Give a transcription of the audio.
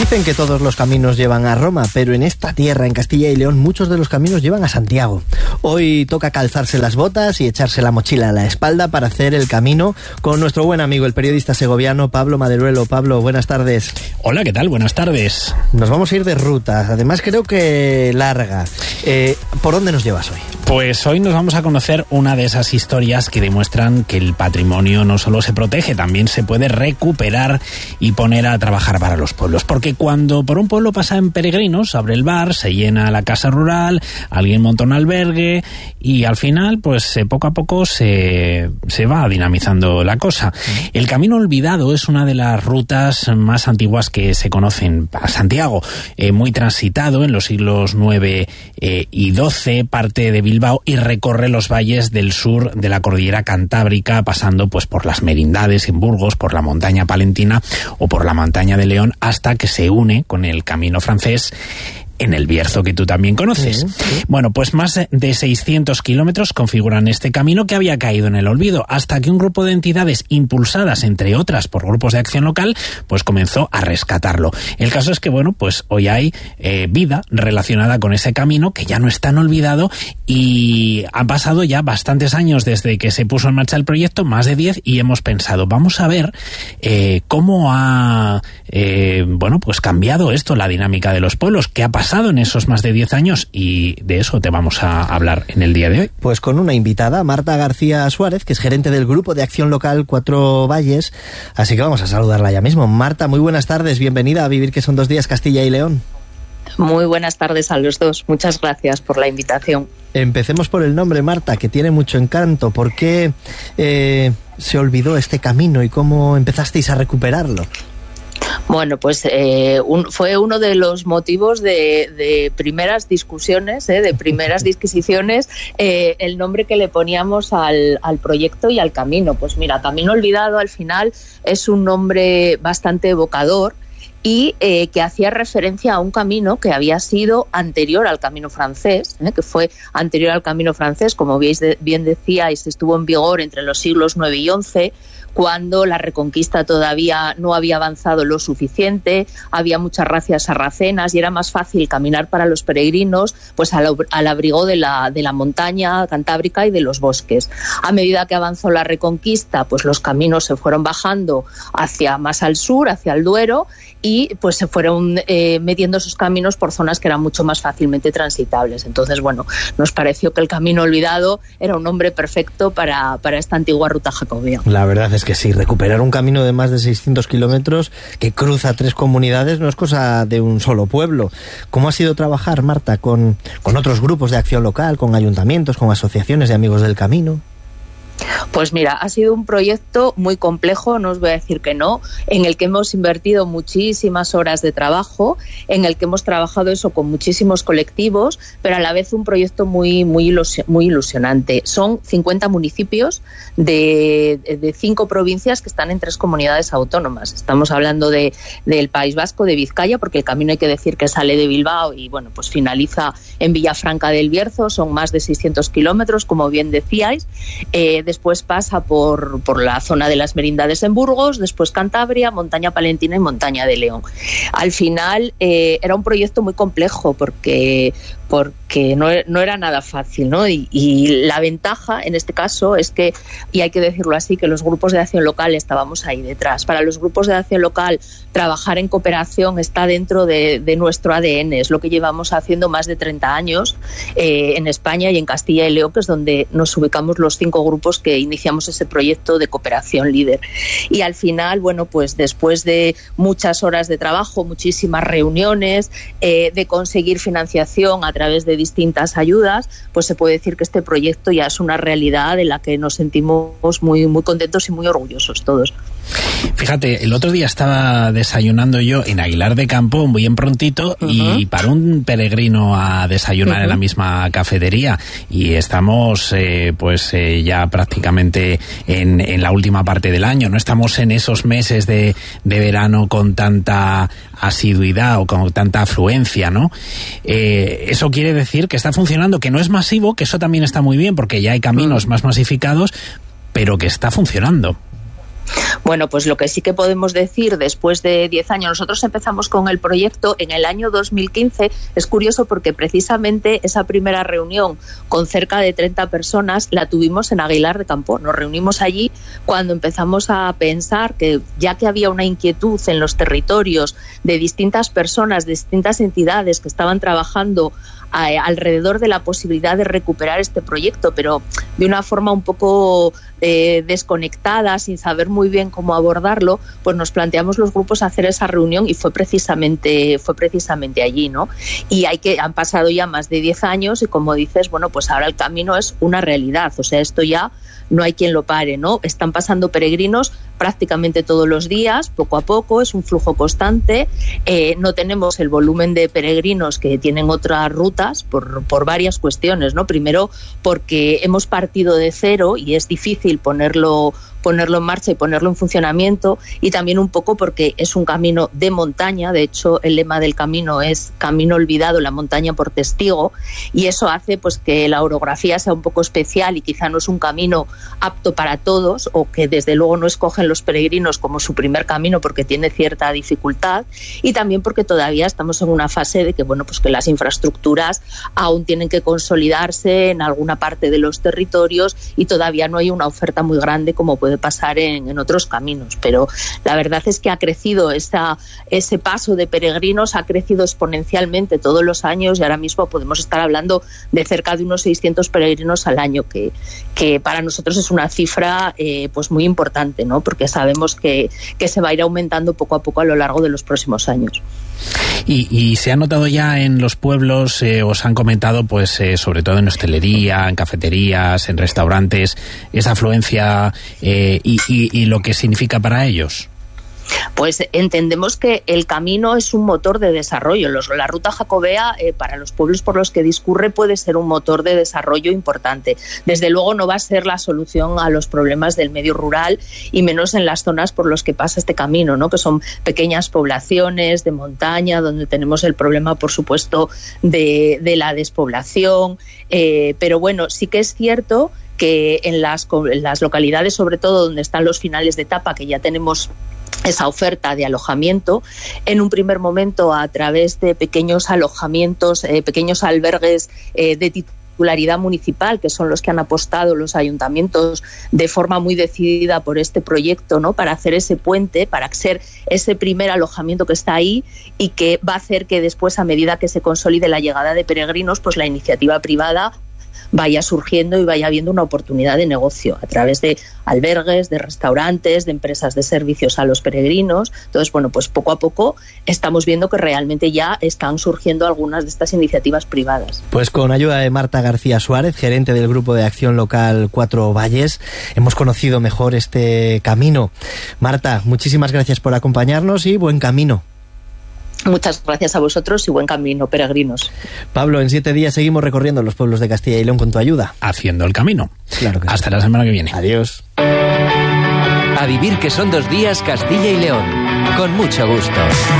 Dicen que todos los caminos llevan a Roma, pero en esta tierra, en Castilla y León, muchos de los caminos llevan a Santiago. Hoy toca calzarse las botas y echarse la mochila a la espalda para hacer el camino con nuestro buen amigo, el periodista segoviano Pablo Maderuelo. Pablo, buenas tardes. Hola, ¿qué tal? Buenas tardes. Nos vamos a ir de ruta, además creo que larga. ¿Por dónde nos llevas hoy? Pues hoy nos vamos a conocer una de esas historias que demuestran que el patrimonio no solo se protege, también se puede recuperar y poner a trabajar para los pueblos. Porque cuando por un pueblo pasan peregrinos, abre el bar, se llena la casa rural, alguien monta un albergue y al final, pues poco a poco se va dinamizando la cosa. El Camino Olvidado es una de las rutas más antiguas que se conocen a Santiago, muy transitado en los siglos IX y XII, parte de Bilbao y recorre los valles del sur de la cordillera Cantábrica, pasando pues por las Merindades en Burgos, por la montaña palentina o por la montaña de León, hasta que se une con el camino francés en el Bierzo, que tú también conoces. Sí. Bueno, pues más de 600 kilómetros configuran este camino que había caído en el olvido, hasta que un grupo de entidades impulsadas, entre otras, por grupos de acción local, pues comenzó a rescatarlo. El caso es que, bueno, pues hoy hay vida relacionada con ese camino, que ya no es tan olvidado, y han pasado ya bastantes años desde que se puso en marcha el proyecto, más de 10, y hemos pensado, vamos a ver cómo ha bueno, pues cambiado esto, la dinámica de los pueblos, qué ha pasado en esos más de 10 años, y de eso te vamos a hablar en el día de hoy. Pues con una invitada, Marta García Suárez, que es gerente del Grupo de Acción Local Cuatro Valles, así que vamos a saludarla ya mismo. Marta, muy buenas tardes, bienvenida a Vivir que son dos días, Castilla y León. Muy buenas tardes a los dos, muchas gracias por la invitación. Empecemos por el nombre, Marta, que tiene mucho encanto. ¿Por qué se olvidó este camino y cómo empezasteis a recuperarlo? Bueno, pues fue uno de los motivos de primeras discusiones, de primeras disquisiciones, el nombre que le poníamos al proyecto y al camino. Pues mira, Camino Olvidado al final es un nombre bastante evocador y que hacía referencia a un camino que había sido anterior al camino francés, que fue anterior al camino francés, como bien decíais, estuvo en vigor entre los siglos IX y XI, cuando la Reconquista todavía no había avanzado lo suficiente, había muchas razzias sarracenas y era más fácil caminar para los peregrinos pues al abrigo de la montaña cantábrica y de los bosques. A medida que avanzó la Reconquista, pues los caminos se fueron bajando hacia más al sur, hacia el Duero, y pues se fueron metiendo esos caminos por zonas que eran mucho más fácilmente transitables. Entonces, bueno, nos pareció que el Camino Olvidado era un nombre perfecto para esta antigua ruta jacobea. La verdad es que sí, recuperar un camino de más de 600 kilómetros que cruza 3 comunidades no es cosa de un solo pueblo. ¿Cómo ha sido trabajar, Marta, con otros grupos de acción local, con ayuntamientos, con asociaciones de amigos del camino? Pues mira, ha sido un proyecto muy complejo, no os voy a decir que no, en el que hemos invertido muchísimas horas de trabajo, en el que hemos trabajado eso con muchísimos colectivos, pero a la vez un proyecto muy ilusionante. Son 50 municipios de 5 provincias que están en 3 comunidades autónomas. Estamos hablando del País Vasco, de Vizcaya, porque el camino hay que decir que sale de Bilbao y bueno, pues finaliza en Villafranca del Bierzo, son más de 600 kilómetros, como bien decíais. Después pasa por la zona de las Merindades en Burgos, después Cantabria, montaña palentina y montaña de León. Al final era un proyecto muy complejo porque no era nada fácil, ¿no? Y la ventaja en este caso es que, y hay que decirlo así, que los grupos de acción local estábamos ahí detrás. Para los grupos de acción local, trabajar en cooperación está dentro de nuestro ADN, es lo que llevamos haciendo más de 30 años en España y en Castilla y León, que es donde nos ubicamos los 5 grupos que iniciamos ese proyecto de cooperación líder. Y al final, bueno, pues después de muchas horas de trabajo, muchísimas reuniones, de conseguir financiación a través de distintas ayudas, pues se puede decir que este proyecto ya es una realidad de la que nos sentimos muy, muy contentos y muy orgullosos todos. Fíjate, el otro día estaba desayunando yo en Aguilar de Campo, muy en prontito, y para un peregrino a desayunar en la misma cafetería, y estamos ya prácticamente en la última parte del año, no estamos en esos meses de verano con tanta asiduidad o con tanta afluencia, ¿no? Eso quiere decir que está funcionando, que no es masivo, que eso también está muy bien porque ya hay caminos más masificados, pero que está funcionando. Bueno, pues lo que sí que podemos decir después de 10 años, nosotros empezamos con el proyecto en el año 2015. Es curioso porque precisamente esa primera reunión con cerca de 30 personas la tuvimos en Aguilar de Campo. Nos reunimos allí cuando empezamos a pensar que, ya que había una inquietud en los territorios de distintas personas, de distintas entidades que estaban trabajando alrededor de la posibilidad de recuperar este proyecto, pero de una forma un poco desconectada, sin saber muy bien cómo abordarlo, pues nos planteamos los grupos hacer esa reunión y fue precisamente allí, ¿no? Y han pasado ya más de 10 años y, como dices, bueno, pues ahora el camino es una realidad, o sea, esto ya no hay quien lo pare, ¿no? Están pasando peregrinos prácticamente todos los días, poco a poco, es un flujo constante. No tenemos el volumen de peregrinos que tienen otras rutas por varias cuestiones, ¿no? Primero, porque hemos partido de cero y es difícil ponerlo en marcha y ponerlo en funcionamiento, y también un poco porque es un camino de montaña. De hecho, el lema del camino es Camino olvidado, la montaña por testigo, y eso hace pues que la orografía sea un poco especial y quizá no es un camino apto para todos, o que desde luego no escogen los peregrinos como su primer camino porque tiene cierta dificultad, y también porque todavía estamos en una fase de que, bueno, pues que las infraestructuras aún tienen que consolidarse en alguna parte de los territorios y todavía no hay una oferta muy grande como puede pasar en otros caminos. Pero la verdad es que ha crecido ese paso de peregrinos, ha crecido exponencialmente todos los años, y ahora mismo podemos estar hablando de cerca de unos 600 peregrinos al año, que para nosotros es una cifra pues muy importante, ¿no? Porque sabemos que se va a ir aumentando poco a poco a lo largo de los próximos años. Y se ha notado ya en los pueblos, os han comentado, pues sobre todo en hostelería, en cafeterías, en restaurantes, esa afluencia y lo que significa para ellos. Pues entendemos que el camino es un motor de desarrollo. La ruta jacobea, para los pueblos por los que discurre, puede ser un motor de desarrollo importante. Desde luego no va a ser la solución a los problemas del medio rural, y menos en las zonas por los que pasa este camino, ¿no? Que son pequeñas poblaciones de montaña, donde tenemos el problema, por supuesto, de la despoblación. Pero bueno, sí que es cierto que en las localidades, sobre todo donde están los finales de etapa, que ya tenemos esa oferta de alojamiento, en un primer momento a través de pequeños alojamientos, pequeños albergues de titularidad municipal, que son los que han apostado los ayuntamientos de forma muy decidida por este proyecto, ¿no? Para hacer ese puente, para ser ese primer alojamiento que está ahí, y que va a hacer que después, a medida que se consolide la llegada de peregrinos, pues la iniciativa privada vaya surgiendo y vaya habiendo una oportunidad de negocio a través de albergues, de restaurantes, de empresas de servicios a los peregrinos. Entonces, bueno, pues poco a poco estamos viendo que realmente ya están surgiendo algunas de estas iniciativas privadas. Pues con ayuda de Marta García Suárez, gerente del Grupo de Acción Local Cuatro Valles, hemos conocido mejor este camino. Marta, muchísimas gracias por acompañarnos y buen camino. Muchas gracias a vosotros y buen camino, peregrinos. Pablo, en 7 días seguimos recorriendo los pueblos de Castilla y León con tu ayuda. Haciendo el camino. Claro que Hasta la semana que viene. Adiós. A vivir, que son 2 días Castilla y León. Con mucho gusto.